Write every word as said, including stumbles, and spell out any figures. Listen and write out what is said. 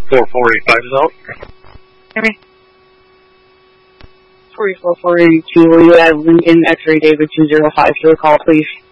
four four eight five is out. Okay. four four four eight two, will you add Lincoln X-ray David two zero five to the call, please?